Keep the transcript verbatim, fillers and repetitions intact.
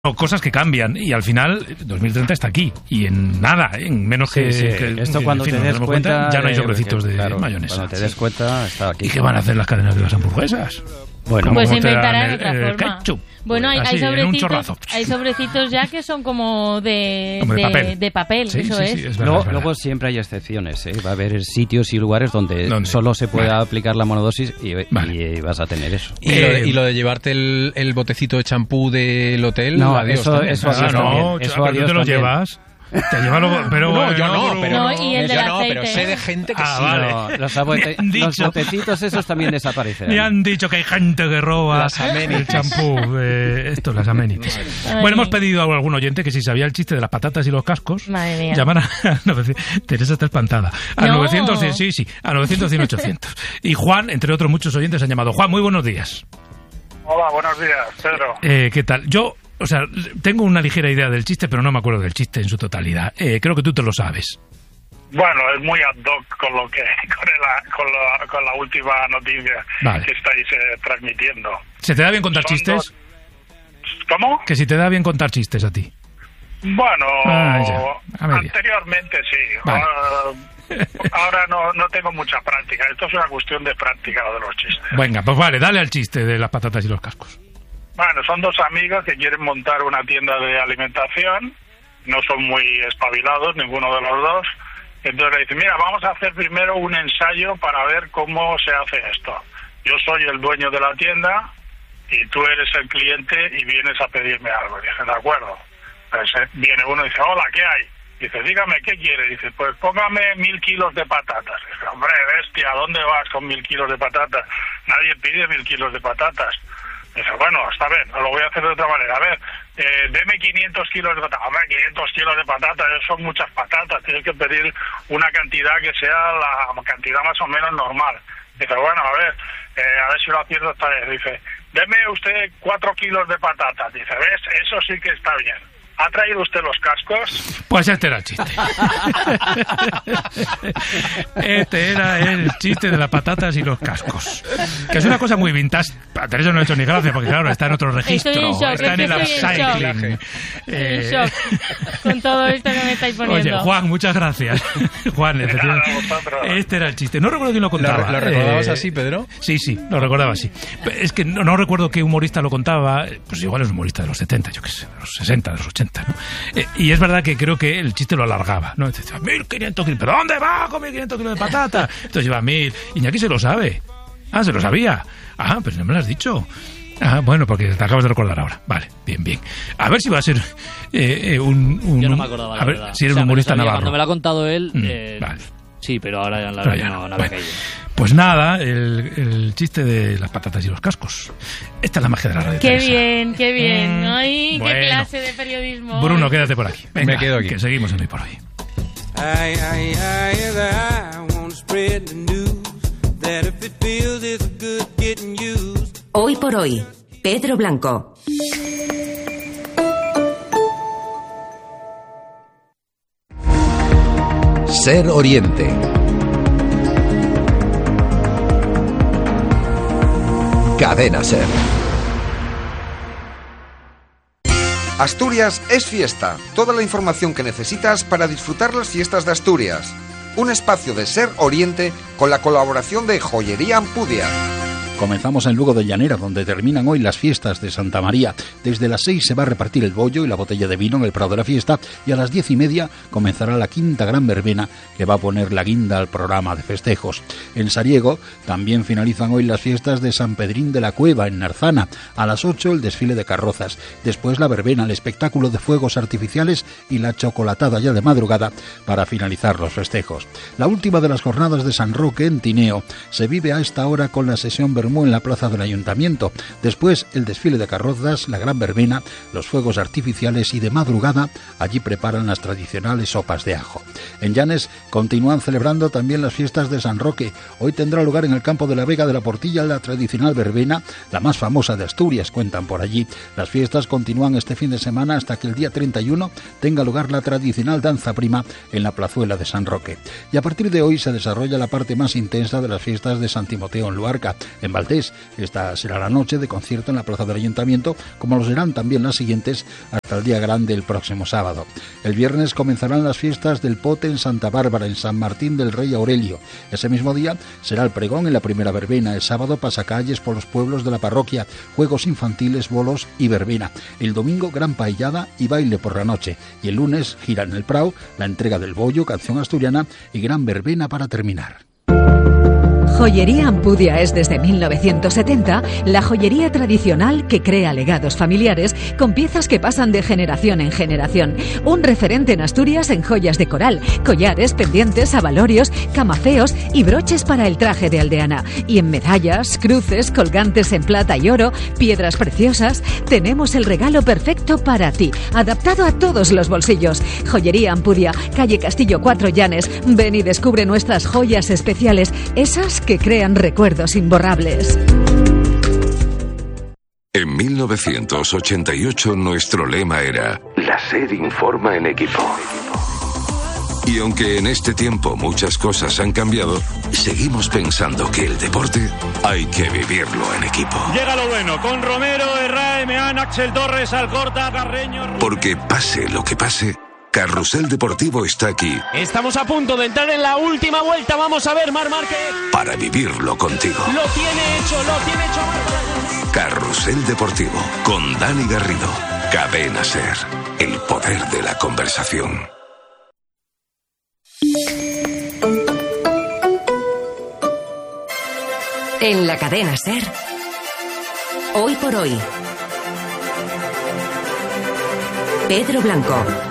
cosas que cambian y al final dos mil treinta está aquí y en nada, ¿eh? En menos que, sí, sí. que esto que, cuando en fin, te des cuenta, cuenta ya no hay eh, sobrecitos de claro, mayonesa. Cuando te des cuenta está aquí. ¿Y qué van a hacer las cadenas de las hamburguesas? Bueno, pues ¿cómo inventarán te otra dan el, el forma. ketchup? Bueno, hay, Así, hay, en un sobrecitos, chorrazo. hay sobrecitos ya que son como de, Como de de, papel. de papel, Sí, eso sí, es. sí, es verdad, luego, es verdad. luego siempre hay excepciones, ¿eh? Va a haber sitios y lugares donde ¿Dónde? solo se pueda Vale. aplicar la monodosis y, Vale. y vas a tener eso. ¿Y, lo de, Eh, y lo de llevarte el, el botecito de champú del hotel? No, adiós eso- también. eso Ah, adiós no, también. chaval, Eso pero adiós tú te lo también. llevas. Te llevas lo, pero No, yo no, pero, No, y el del yo no, aceite. pero sé de gente que Ah, sí. vale. No, los, abote- Me han los dicho. botecitos esos también desaparecerán. Me han dicho que hay gente que roba Las amenities. el champú, eh, esto, las amenities. Ay. Bueno, hemos pedido a algún oyente que si sabía el chiste de las patatas y los cascos, Madre mía. llaman a... Teresa está espantada. A No. novecientos, sí, sí, a novecientos, cien, ochocientos. Y Juan, entre otros muchos oyentes, han llamado. Juan, muy buenos días. Hola, buenos días, Pedro. Eh, ¿Qué tal? Yo, o sea, tengo una ligera idea del chiste, pero no me acuerdo del chiste en su totalidad. Eh, creo que tú te lo sabes. Bueno, es muy ad hoc con lo que con, el- con, la, con la última noticia Vale. que estáis eh, transmitiendo. ¿Se te da bien contar Son chistes? dos- ¿Cómo? Que si te da bien contar chistes a ti. Bueno, Ah, ya, a media. anteriormente sí. Vale. Ahora, ahora no, no tengo mucha práctica. Esto es una cuestión de práctica, lo de los chistes. Venga, pues vale, dale al chiste de las patatas y los cascos. Bueno, son dos amigos que quieren montar una tienda de alimentación. No son muy espabilados, ninguno de los dos. Entonces le dicen, mira, vamos a hacer primero un ensayo para ver cómo se hace esto. Yo soy el dueño de la tienda y tú eres el cliente y vienes a pedirme algo. Y dije, de acuerdo. Entonces eh, viene uno y dice, hola, ¿qué hay? Dice, dígame, ¿qué quiere? Dice, pues póngame mil kilos de patatas. Dice, hombre, bestia, ¿a dónde vas con mil kilos de patatas? Nadie pide mil kilos de patatas. Dice, bueno, está bien, lo voy a hacer de otra manera. A ver, eh, deme quinientos kilos de patatas. Hombre, quinientos kilos de patatas, eso son muchas patatas. Tienes que pedir una cantidad que sea la cantidad más o menos normal. Dice, bueno, a ver, eh, a ver si lo acierto esta vez. Dice, deme usted cuatro kilos de patatas. Dice, ¿ves? Eso sí que está bien. ¿Ha traído usted los cascos? Pues este era el chiste. Este era el chiste de las patatas y los cascos. Que es una cosa muy vintage. A Teresa no le ha hecho ni gracia porque, claro, está en otro registro. Estoy en shock, está es en que el estoy en upcycling. Estoy en Eh, shock con todo esto que me estáis poniendo. Oye, Juan, muchas gracias. Juan, Nada, efectivamente, vosotros. este era el chiste. No recuerdo quién lo ¿Lo, contaba. lo recordabas Eh, así, Pedro? Sí, sí, lo recordaba así. Es que no, no recuerdo qué humorista lo contaba. Pues igual es un humorista de los setenta, yo qué sé, de los sesenta, de los ochenta, ¿no? Eh, y es verdad que creo que el chiste lo alargaba, ¿no? Decía, mil quinientos kilos, ¿pero dónde va con mil quinientos kilos de patata? Entonces lleva mil. Iñaki se lo sabe. Ah, se lo sabía. Ah, pero no me lo has dicho. Ah, bueno, porque te acabas de recordar ahora. Vale, bien, bien. A ver si va a ser eh, eh, un, un... Yo no me acordaba, la A ver, verdad. si eres O sea, un me lo humorista sabía, navarro. Cuando me lo ha contado él, Mm, eh, vale. sí, pero ahora la Pero verdad ya no, no. no Bueno. había caído. Pues nada, el, el chiste de las patatas y los cascos. Esta es la magia de la radio. Qué Teresa. bien, qué bien. Mm, Ay, bueno. qué clase de periodismo. Bruno, quédate por aquí. Venga, Me quedo aquí. Que seguimos en Hoy por Hoy. I, I, I, I wanna spread the news that if it feels it's good getting used. Hoy por Hoy, Pedro Blanco. Ser Oriente. Cadena Ser. Asturias es fiesta. Toda la información que necesitas para disfrutar las fiestas de Asturias. Un espacio de Ser Oriente con la colaboración de Joyería Ampudia. Comenzamos en Lugo de Llanera, donde terminan hoy las fiestas de Santa María. Desde las seis se va a repartir el bollo y la botella de vino en el Prado de la Fiesta y a las diez y media comenzará la quinta gran verbena que va a poner la guinda al programa de festejos. En Sariego también finalizan hoy las fiestas de San Pedrín de la Cueva en Narzana. A las ocho el desfile de carrozas, después la verbena, el espectáculo de fuegos artificiales y la chocolatada ya de madrugada para finalizar los festejos. La última de las jornadas de San Roque en Tineo se vive a esta hora con la sesión Bermú en la plaza del Ayuntamiento. Después el desfile de carrozas, la gran verbena, los fuegos artificiales y de madrugada allí preparan las tradicionales sopas de ajo. En Llanes continúan celebrando también las fiestas de San Roque. Hoy tendrá lugar en el campo de la Vega de la Portilla la tradicional verbena, la más famosa de Asturias, cuentan por allí. Las fiestas continúan este fin de semana hasta que el día treinta y uno tenga lugar la tradicional danza prima en la plazuela de San Roque. Y a partir de hoy se desarrolla la parte más intensa de las fiestas de San Timoteo en Luarca. En Valdés. Esta será la noche de concierto en la plaza del Ayuntamiento, como lo serán también las siguientes hasta el día grande el próximo sábado. El viernes comenzarán las fiestas del Pote en Santa Bárbara, en San Martín del Rey Aurelio. Ese mismo día será el pregón en la primera verbena. El sábado pasacalles por los pueblos de la parroquia, juegos infantiles, bolos y verbena. El domingo gran paellada y baile por la noche. Y el lunes gira en el Prau, la entrega del bollo, canción asturiana y gran verbena para terminar. Joyería Ampudia es desde mil novecientos setenta la joyería tradicional que crea legados familiares con piezas que pasan de generación en generación. Un referente en Asturias en joyas de coral, collares, pendientes, abalorios, camafeos y broches para el traje de aldeana. Y en medallas, cruces, colgantes en plata y oro, piedras preciosas, tenemos el regalo perfecto para ti, adaptado a todos los bolsillos. Joyería Ampudia, calle Castillo cuatro Llanes. Ven y descubre nuestras joyas especiales, esas que crean recuerdos imborrables. En mil novecientos ochenta y ocho nuestro lema era La SER informa en equipo. Y aunque en este tiempo muchas cosas han cambiado, seguimos pensando que el deporte hay que vivirlo en equipo. Llega lo bueno, con Romero, Herrera, Meán, Axel Torres, Alcorta, Carreño... Porque pase lo que pase, Carrusel Deportivo está aquí. Estamos a punto de entrar en la última vuelta. Vamos a ver, Marc Márquez. Para vivirlo contigo. Lo tiene hecho, lo tiene hecho Marc Márquez. Carrusel Deportivo con Dani Garrido. Cadena SER. El poder de la conversación. En la cadena SER. Hoy por hoy. Pedro Blanco.